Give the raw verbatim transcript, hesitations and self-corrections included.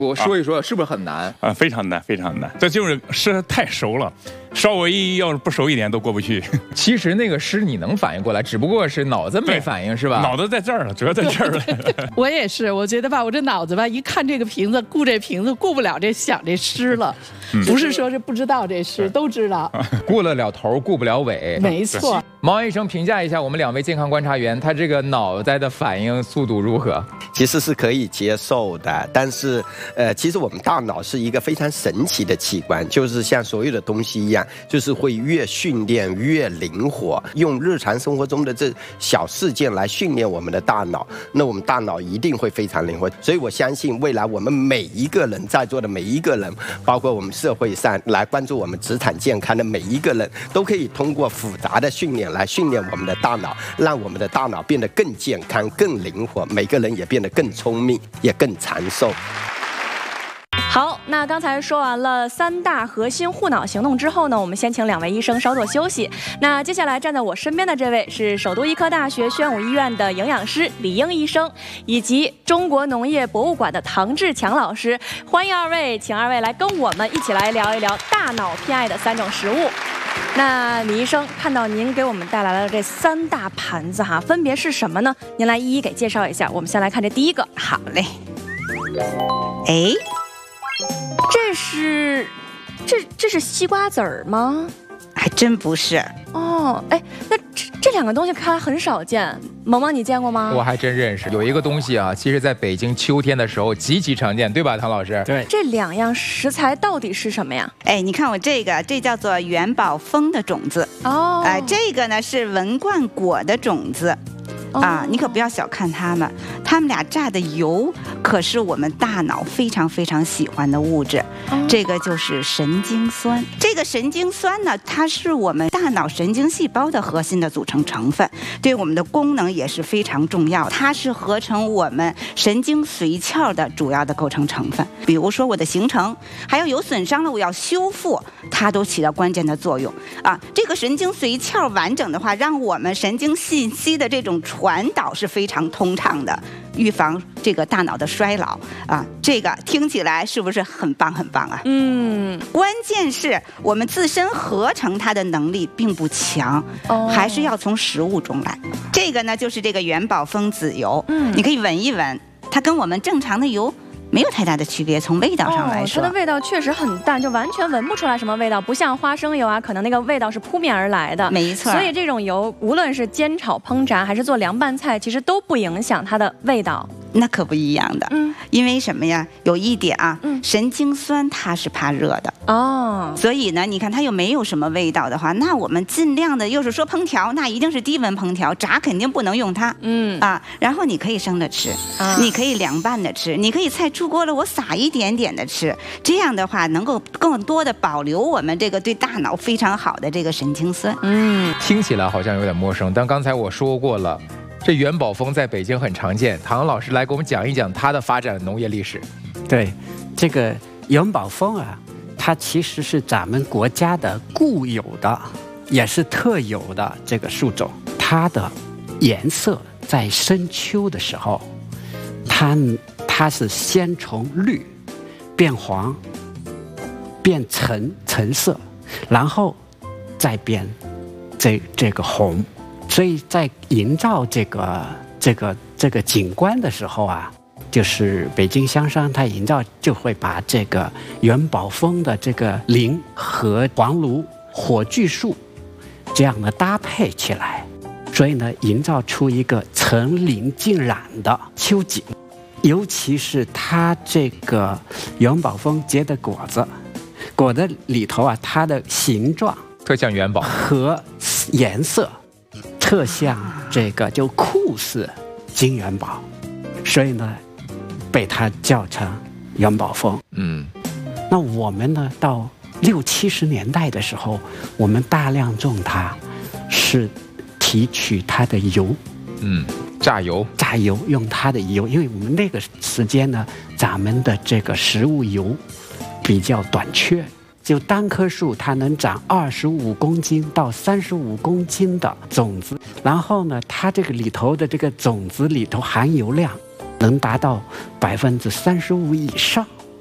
我说一说，是不是很难啊？非常难，非常难。这就是诗太熟了，稍微要是不熟一点都过不去。 其实那个诗你能反应过来，只不过是脑子没反应，是吧？ 脑子在这儿了，主要在这儿了。 我也是，我觉得吧，我这脑子吧，一看这个瓶子，顾这瓶子，顾不了这想这诗了。嗯、不是说是不知道这诗，都知道。 顾得了头，顾不了尾。 没错。 毛医生评价一下我们两位健康观察员，他这个脑袋的反应速度如何？ 其实是可以接受的，但是，呃，其实我们大脑是一个非常神奇的器官，就是像所有的东西一样，就是会越训练越灵活。用日常生活中的这小事件来训练我们的大脑，那我们大脑一定会非常灵活。所以我相信，未来我们每一个人在座的每一个人，包括我们社会上来关注我们职场健康的每一个人，都可以通过复杂的训练来训练我们的大脑，让我们的大脑变得更健康、更灵活，每个人也变得更聪明，也更长寿。 好，那刚才说完了三大核心护脑行动之后呢，我们先请两位医生稍作休息。那接下来站在我身边的这位是首都医科大学宣武医院的营养师李英医生，以及中国农业博物馆的唐志强老师。欢迎二位，请二位来跟我们一起来聊一聊大脑偏爱的三种食物。那李医生，看到您给我们带来了这三大盘子哈，分别是什么呢？您来一一给介绍一下。我们先来看这第一个。 好嘞。哎。 这是，这这是西瓜籽儿吗？ 还真不是哦。哎，那这这两个东西看来很少见。萌萌，你见过吗？ 我还真认识。有一个东西啊，其实在北京秋天的时候极其常见，对吧，唐老师？ 对。 这两样食材到底是什么呀？ 哎，你看我这个，这叫做元宝蜂的种子。 哦。 哎、呃，这个呢是文冠果的种子。啊，你可不要小看它们，它们俩榨的油可是我们大脑非常非常喜欢的物质，哦、这个就是神经酸。这个神经酸呢，它是我们大脑神经细胞的核心的组成成分，对我们的功能也是非常重要。它是合成我们神经髓鞘的主要的构成成分。比如说我的形成，还有有损伤了我要修复，它都起到关键的作用啊。这个神经髓鞘完整的话，让我们神经信息的这种传导是非常通畅的，预防这个大脑的衰老啊。这个听起来是不是很棒很棒啊？ 嗯， 关键是我们自身合成它的能力并不强，哦、还是要从食物中来。这个呢，就是这个元宝蜂籽油，嗯，你可以闻一闻，它跟我们正常的油没有太大的区别，从味道上来说， 哦、它的味道确实很淡，就完全闻不出来什么味道，不像花生油啊，可能那个味道是扑面而来的。 没错， 所以这种油无论是煎炒烹炸还是做凉拌菜，其实都不影响它的味道。 那可不一样的，嗯，因为什么呀？有一点啊， 嗯， 神经酸它是怕热的哦， 所以呢，你看它又没有什么味道的话，那我们尽量的，又是说烹调，那一定是低温烹调，炸肯定不能用它， 嗯啊，然后你可以生的吃，啊、你可以凉拌的吃，你可以菜出锅了，我撒一点点的吃，这样的话能够更多的保留我们这个对大脑非常好的这个神经酸。 嗯， 听起来好像有点陌生，但刚才我说过了。这元宝蜂在北京很常见，唐老师来给我们讲一讲它的发展农业历史。 对，这个元宝蜂啊，它其实是咱们国家的固有的，也是特有的这个树种。它的颜色在深秋的时候，它它是先从绿变黄，变橙橙色，然后再变这这个红。所以在营造这个这个这个景观的时候啊，就是北京香山它营造就会把这个元宝蜂的这个林和黄芦、火炬树这样的搭配起来，所以呢，营造出一个层林尽染的秋景。尤其是它这个元宝蜂结的果子，果的里头啊，它的形状特像元宝和颜色。特像这个就酷似金元宝，所以呢，被它叫成元宝蜂。 嗯， 那我们呢，到六七十年代的时候，我们大量种它，是提取它的油， 嗯，榨油， 榨油用它的油，因为我们那个时间呢，咱们的这个食物油比较短缺。就单棵树它能长二十五公斤到三十五公斤的种子，然后呢，它这个里头的这个种子里头含油量能达到百分之三十五以上。